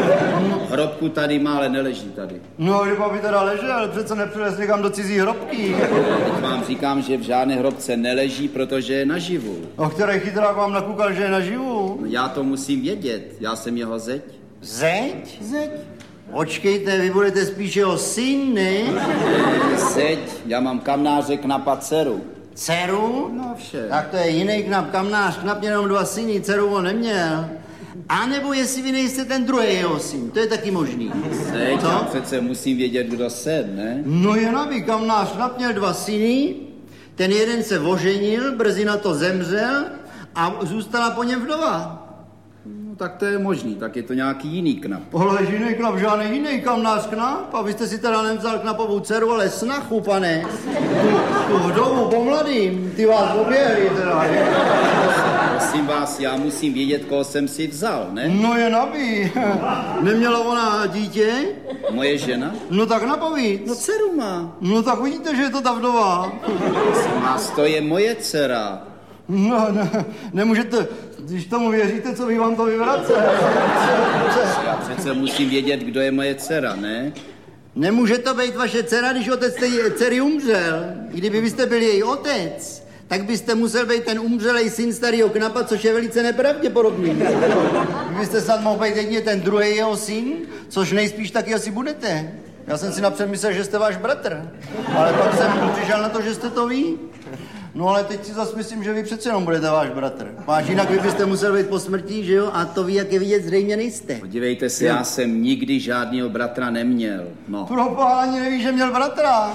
Hrobku tady má, ale neleží tady. No, kdyby by teda ležel, ale přece nepřivez někam do cizí hrobky. Teď vám říkám, že v žádné hrobce neleží, protože je naživu. A který chytrák vám nakukal, že je naživu? Já to musím vědět, já jsem jeho zeď. Zeď? Zeď? Počkejte, vy budete spíš jeho syn, ne? Zeď, já mám kamnáře Knapa dceru. Dceru? No vše. Tak to je jiný Knap, kamnář Knap měl jenom 2 syny, dceru on neměl. A nebo jestli vy nejste ten druhý jeho syn, to je taky možný. Zeď, já přece musím vědět, kdo jsem, ne? No jen aby kamnář Knap měl 2 syny, ten jeden se oženil, brzy na to zemřel a zůstala po něm vdova. Tak to je možný, tak je to nějaký jiný Knap. Ale jiný Knap, žádný jiný kamnář Knap. A vy jste si teda nevzal Knapovou dceru, ale snachu, pane. Tu vdovu po mladým, ty vás oběhli teda. Prosím vás, já musím vědět, koho jsem si vzal, ne? No jen aby. Neměla ona dítě? Moje žena? No tak napovíc. No dceru má. No tak vidíte, že je to ta vdova. Prosím vás, to je moje dcera. No, nemůžete, když tomu věříte, co by vám to vyvrace. Já přece musím vědět, kdo je moje dcera, ne? Nemůže to být vaše dcera, když otec té dcery umřel. Kdyby vy jste byl její otec, tak byste musel být ten umřelej syn starého Knapa, což je velice nepravděpodobný. Vy byste snad mohl být jedině ten druhý jeho syn, což nejspíš taky asi budete. Já jsem si napřed myslel, že jste váš bratr, ale pak jsem přišel na to, že jste to ví. No ale teď si zase myslím, že vy přece jenom budete váš bratr. Máš jinak vy byste musel být po smrti, že jo? A to ví, jak je vidět, zřejmě nejste. Podívejte se, já jsem nikdy žádného bratra neměl. No. Proboha, ani neví, že měl bratra.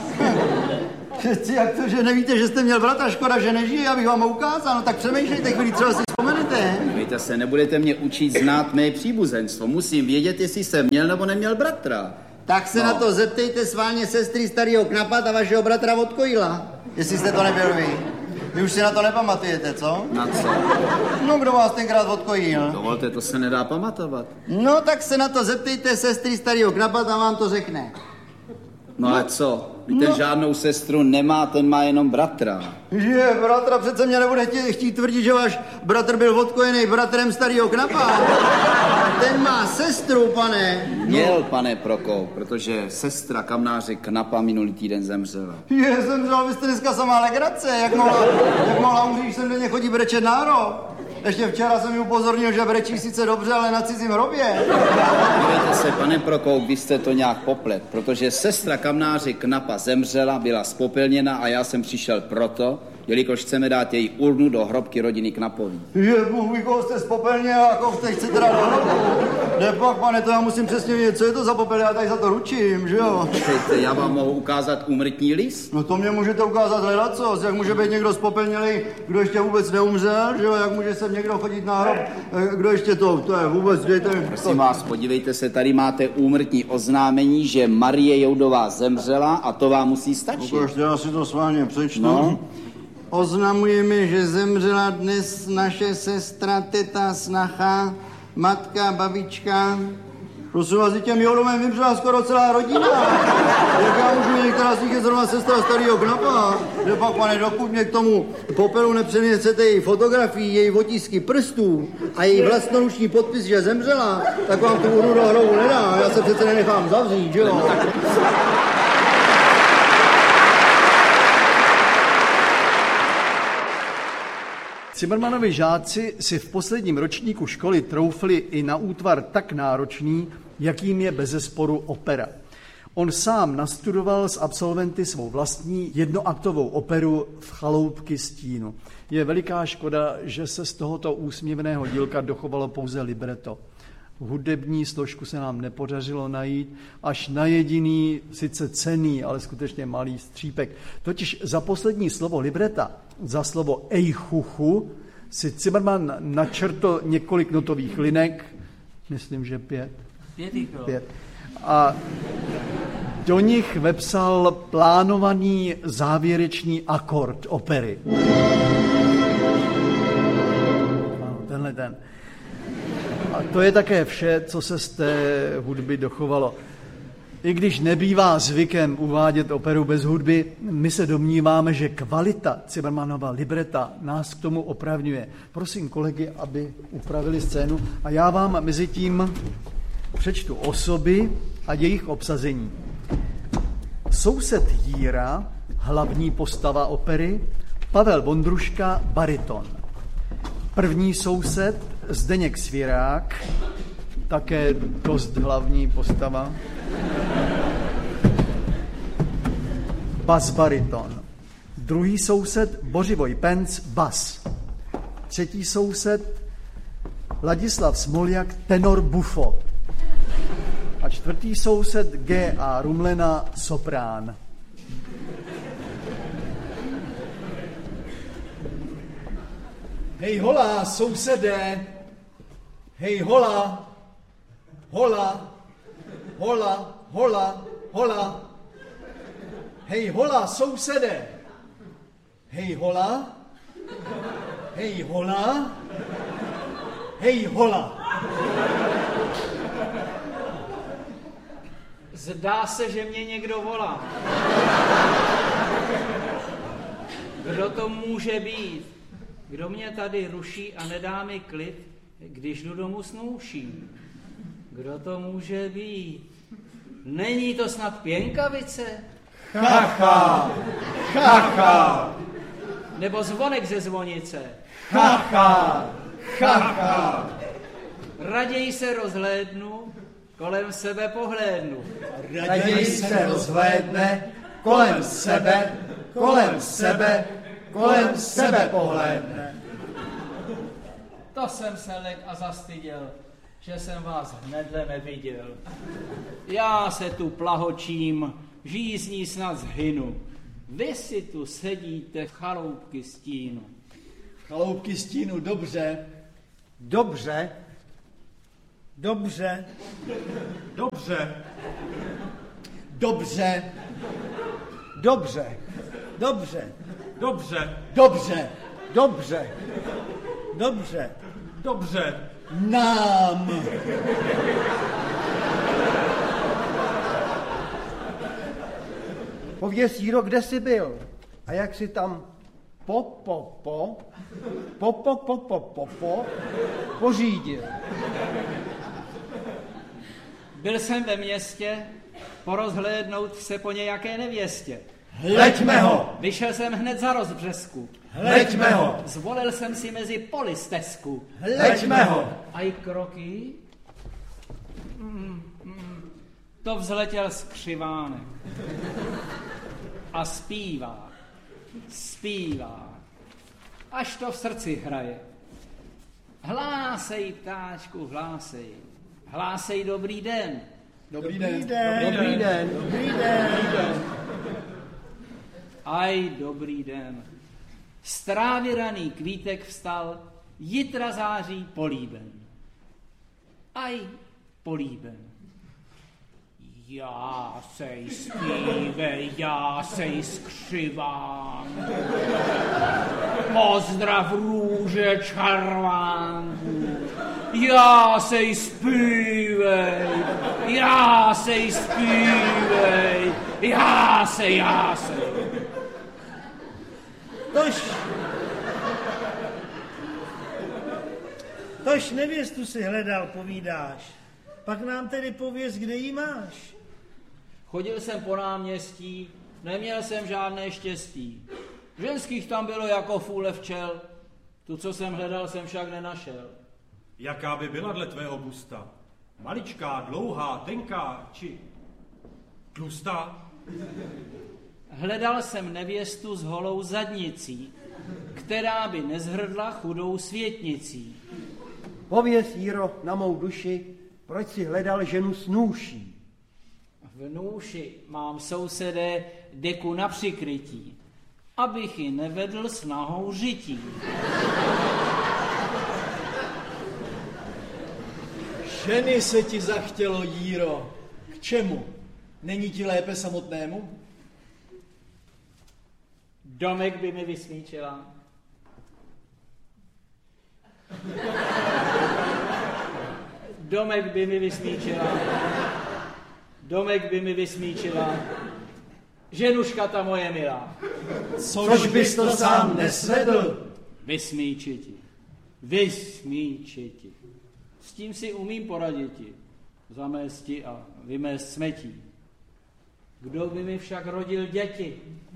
Jak to, že nevíte, že jste měl bratra, škoda, že nežije, abych vám ho ukázal. No tak přemýšlejte, chvíli třeba si vzpomenete. Podívejte se, nebudete mě učit znát mé příbuzenstvo. Musím vědět, jestli jsem měl nebo neměl bratra. Tak se na to zeptejte sválně sestry starého Knapa a vašeho bratra od Kojila. Jestli jste to nebyl vy. Vy už si na to nepamatujete, co? Na co? No, kdo vás tenkrát odkojil? Dovolte, to se nedá pamatovat. No, tak se na to zeptejte sestry starého Knapa a vám to řekne. No ale co? Víte, žádnou sestru nemá, ten má jenom bratra. Že, bratra, přece mě nebude chtít tvrdit, že váš bratr byl odkojený bratrem starého Knapa. Ten má sestru, pane. Měl, pane Prokop, protože sestra kamnáře Knapa minulý týden zemřela. Zemřela, vy jste dneska samá legrace. Jak mohla umřít, když jsem denně chodí brečet na hrob. Ještě včera jsem mi upozornil, že brečí sice dobře, ale na cizím hrobě. Dívejte se, pane Prokop, vy jste to nějak poplet, protože sestra kamnáře Knapa zemřela, byla spopelněna a já jsem přišel proto, jelikož chceme dát její urnu do hrobky rodiny Knapový. Bůh, koho jste spopelně a koho chcete teda do hrobu. Nepak, pane, to já musím přesně vědět, co je to za popel, já tady za to ručím, že jo? Počkejte, já vám mohu ukázat úmrtní list? No to mě můžete ukázat hledacos, jak může být někdo spopelnělej, kdo ještě vůbec neumřel, že jo? Jak může sem někdo chodit na hrob, kdo ještě to je vůbec, dejte mi. Prosím vás, podívejte se, tady máte úmrtní oznámení, že Marie Joudová zemřela a to vám musí stačit. Ukažte, já si to s vámi přečtu. No. Oznamujeme, že zemřela dnes naše sestra, teta, snacha, matka, babička. Prosím vás, těm Joudovým vymřela skoro celá rodina. Jak já můžu, některá z nich je zrovna sestra starého Knapa. Že pak, pane, dokud mě k tomu popelu nepřenesete její fotografii, její otisky prstů a její vlastnoruční podpis, že zemřela, tak vám tu urnu do hrobu nedá. Já se přece nenechám zavřít, že jo? Cimrmanovi žáci si v posledním ročníku školy troufli i na útvar tak náročný, jakým je bezesporu opera. On sám nastudoval s absolventy svou vlastní jednoaktovou operu V chaloupky stínu. Je veliká škoda, že se z tohoto úsměvného dílka dochovalo pouze libreto. Hudební složku se nám nepodařilo najít, až na jediný, sice cenný, ale skutečně malý střípek. Totiž za poslední slovo libreta, za slovo ejchuchu, si Zimmermann načrtl několik notových linek, myslím, že 5. 5. A do nich vepsal plánovaný závěrečný akord opery. Ano, tenhle ten. A to je také vše, co se z té hudby dochovalo. I když nebývá zvykem uvádět operu bez hudby, my se domníváme, že kvalita Zimmermannova libreta nás k tomu opravňuje. Prosím kolegy, aby upravili scénu a já vám mezi tím přečtu osoby a jejich obsazení. Soused Jíra, hlavní postava opery, Pavel Vondruška, bariton. První soused Zdeněk Svěrák, také dost hlavní postava. Bas-bariton. Druhý soused Bořivoj Penc, bas. Třetí soused Ladislav Smoljak, tenor bufo. A čtvrtý soused G.A. Rumlena, soprán. Hej hola, sousedé! Hej hola! Hola! Hola! Hola! Hola! Hej hola, sousedé! Hej hola! Hej hola! Hej hola! Zdá se, že mě někdo volá. Kdo to může být? Kdo mě tady ruší a nedá mi klid, když jdu domů s nouší? Kdo to může být? Není to snad Pěnkavice? Chacha! Chacha! Nebo zvonek ze zvonice. Ha. Raději se rozhlédnu, kolem sebe pohlédnu. Raději se rozhlédne, kolem sebe pohlédne. To jsem se lek a zastyděl, že jsem vás hnedle neviděl. Já se tu plahočím, žízní snad zhynu. Vy si tu sedíte v chaloupky stínu. V chaloupky stínu, dobře. Dobře. Nám. Pověz, Jiro, kde jsi byl? A jak jsi tam pořídil? Byl jsem ve městě porozhlédnout se po nějaké nevěstě. Hleďme ho! Vyšel jsem hned za rozbřesku. Hleďme ho! Zvolil jsem si mezi poli stezku. Hleďme ho! A i kroky? To vzletěl skřivánek. A zpívá. Až to v srdci hraje. Hlásej, ptáčku, hlásej. Hlásej dobrý den. Dobrý den. Aj dobrý den. Z trávy raný kvítek vstal, jitra září políben. Aj políben. Já sej zpívej, já sej skřivám. Pozdrav růže čarvánku. Já sej zpívej, já sej. Tož nevěstu si hledal, povídáš. Pak nám tedy pověz, kde jí máš. Chodil jsem po náměstí, neměl jsem žádné štěstí. Ženských tam bylo jako fůle včel, tu, co jsem hledal, jsem však nenašel. Jaká by byla dle tvého gusta? Maličká, dlouhá, tenká, či tlustá? Hledal jsem nevěstu s holou zadnicí, která by nezhrdla chudou světnicí. Pověz, Jiro, na mou duši, proč si hledal ženu s nůší? V nůši mám, sousedé, deku na přikrytí, abych ji nevedl s nahou žití. Ženy se ti zachtělo, Jíro. K čemu? Není ti lépe samotnému? Domek by mi vysmíčila. Domek by mi vysmíčila. Ženuška ta moje milá. Což bys to sám nesvedl? Vysmíčiti. S tím si umím poraditi. Zamésti a vymést smetí. Kdo by mi však rodil děti?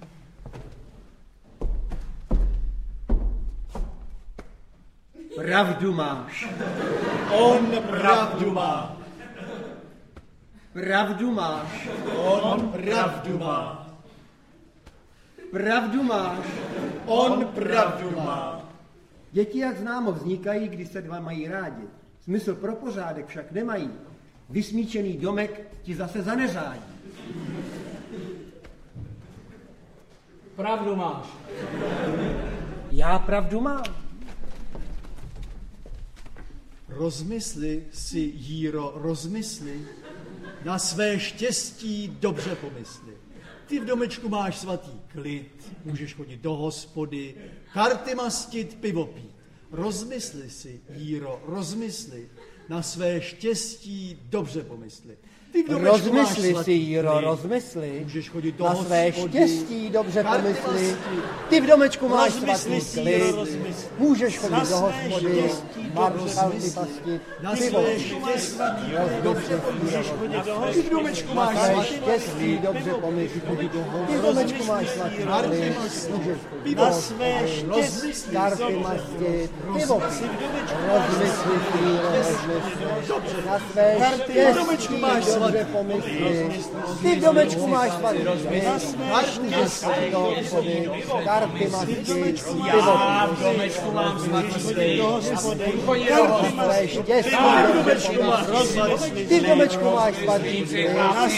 Pravdu máš. On pravdu má. Pravdu máš. On pravdu má. Pravdu máš. On pravdu má. Děti, jak známo, vznikají, když se dva mají rádi. Smysl pro pořádek však nemají. Vysmíčený domek ti zase zaneřádí. Pravdu máš. Já pravdu mám. Rozmysli si, Jíro, rozmysli. Na své štěstí dobře pomysli. Ty v domečku máš svatý klid, můžeš chodit do hospody, karty mastit, pivo pít. Rozmysli si, Jíro, rozmysli. Na své štěstí dobře pomysli. Rozmysli si, Jiro, rozmysli. Na své štěstí dobře pomysli. Ty v domečku máš svatý klid. Můžeš chodit do hospody, maršalty pastit. Ty v domečku máš svatý štěstí dobře pomysli. Ty v domečku máš svatý klid. Můžeš chodit do hospody, karty mastit. Rozmysli si, Jiro, rozmysli. Na své štěstí dobře pomysli. Ty v domečku máš svatý klid. Můžeš chodit do hospody, karty mastit. Já v domečku mám svatý klid. Ty v domečku máš svatý klid.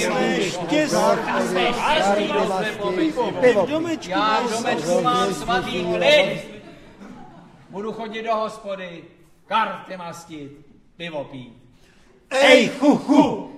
Já v domečku mám svatý klid. Budu chodit do hospody, karty mastit, pivo pít. Ej, chuchu!